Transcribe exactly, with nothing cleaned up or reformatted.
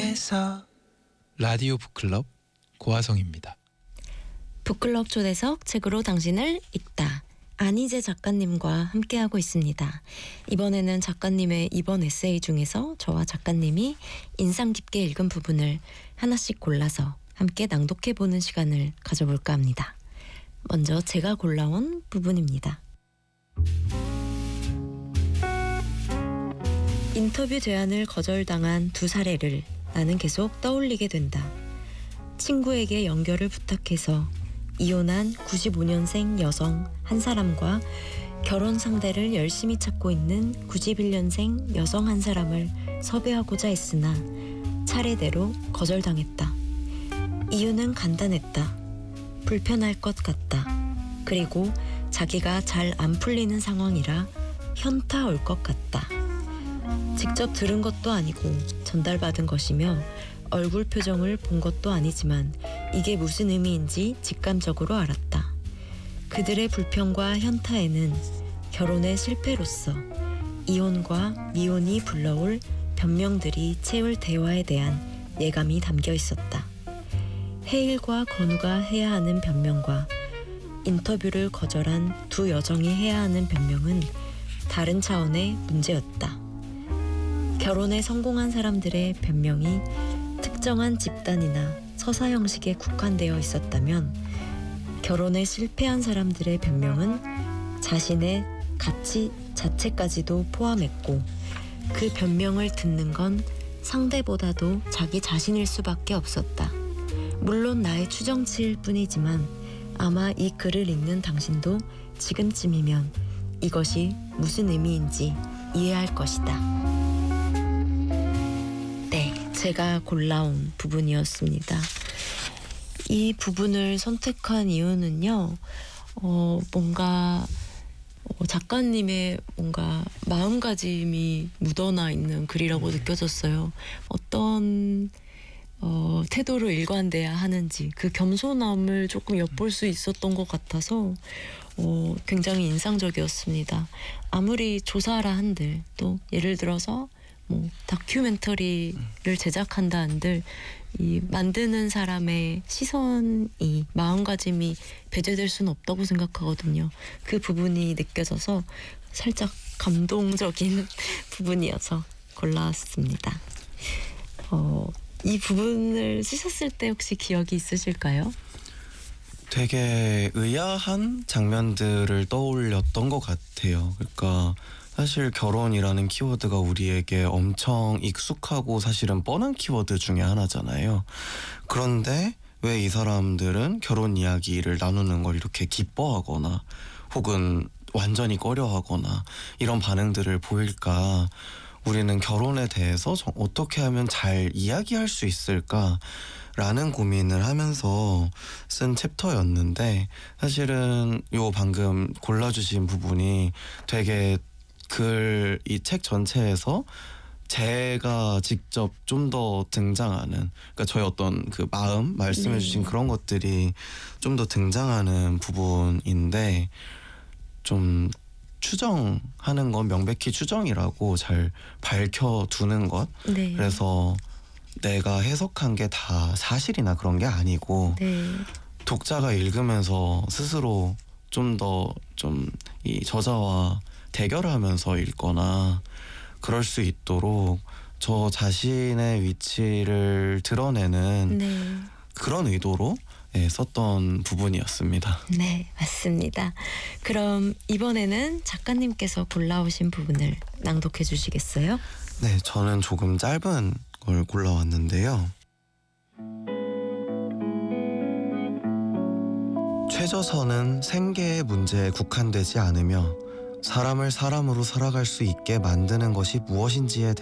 초대석 라디오 북클럽 고화성입니다. 북클럽 초대석 책으로 당신을 읽다. 안희재 작가님과 함께하고 있습니다. 이번에는 작가님의 이번 에세이 중에서 저와 작가님이 인상 깊게 읽은 부분을 하나씩 골라서 함께 낭독해보는 시간을 가져볼까 합니다. 먼저 제가 골라온 부분입니다. 인터뷰 제안을 거절당한 두 사례를 나는 계속 떠올리게 된다. 친구에게 연결을 부탁해서 이혼한 구십오 년생 여성 한 사람과 결혼 상대를 열심히 찾고 있는 구십일 년생 여성 한 사람을 섭외하고자 했으나 차례대로 거절당했다. 이유는 간단했다. 불편할 것 같다. 그리고 자기가 잘 안 풀리는 상황이라 현타 올 것 같다. 직접 들은 것도 아니고 전달받은 것이며 얼굴 표정을 본 것도 아니지만 이게 무슨 의미인지 직감적으로 알았다. 그들의 불평과 현타에는 결혼의 실패로서 이혼과 미혼이 불러올 변명들이 채울 대화에 대한 예감이 담겨 있었다. 해일과 건우가 해야 하는 변명과 인터뷰를 거절한 두 여정이 해야 하는 변명은 다른 차원의 문제였다. 결혼에 성공한 사람들의 변명이 특정한 집단이나 서사 형식에 국한되어 있었다면 결혼에 실패한 사람들의 변명은 자신의 가치 자체까지도 포함했고 그 변명을 듣는 건 상대보다도 자기 자신일 수밖에 없었다. 물론 나의 추정치일 뿐이지만 아마 이 글을 읽는 당신도 지금쯤이면 이것이 무슨 의미인지 이해할 것이다. 제가 골라온 부분이었습니다. 이 부분을 선택한 이유는요, 어, 뭔가 어, 작가님의 뭔가 마음가짐이 묻어나 있는 글이라고 느껴졌어요. 어떤 어, 태도로 일관돼야 하는지 그 겸손함을 조금 엿볼 수 있었던 것 같아서 어, 굉장히 인상적이었습니다. 아무리 조사라 한들 또 예를 들어서 뭐 다큐멘터리를 제작한다 한들 이 만드는 사람의 시선이 마음가짐이 배제될 수는 없다고 생각하거든요. 그 부분이 느껴져서 살짝 감동적인 부분이어서 골라왔습니다. 어, 이 부분을 쓰셨을 때 혹시 기억이 있으실까요? 되게 의아한 장면들을 떠올렸던 것 같아요. 그러니까 사실 결혼이라는 키워드가 우리에게 엄청 익숙하고 사실은 뻔한 키워드 중에 하나잖아요. 그런데 왜 이 사람들은 결혼 이야기를 나누는 걸 이렇게 기뻐하거나 혹은 완전히 꺼려하거나 이런 반응들을 보일까? 우리는 결혼에 대해서 어떻게 하면 잘 이야기할 수 있을까? 라는 고민을 하면서 쓴 챕터였는데 사실은 요 방금 골라주신 부분이 되게 글 이 책 전체에서 제가 직접 좀 더 등장하는, 그러니까 저의 어떤 그 마음 말씀해주신 네. 그런 것들이 좀 더 등장하는 부분인데 좀 추정하는 건 명백히 추정이라고 잘 밝혀두는 것. 네. 그래서 내가 해석한 게 다 사실이나 그런 게 아니고 네. 독자가 읽으면서 스스로 좀 더 좀 이 저자와 대결하면서 읽거나 그럴 수 있도록 저 자신의 위치를 드러내는 네. 그런 의도로 예, 썼던 부분이었습니다. 네, 맞습니다. 그럼 이번에는 작가님께서 골라오신 부분을 낭독해 주시겠어요? 네, 저는 조금 짧은 걸 골라왔는데요. 최저선은 생계의 문제에 국한되지 않으며 사람을 사람으로 살아갈 수 있게 만드는 것이 무엇인지에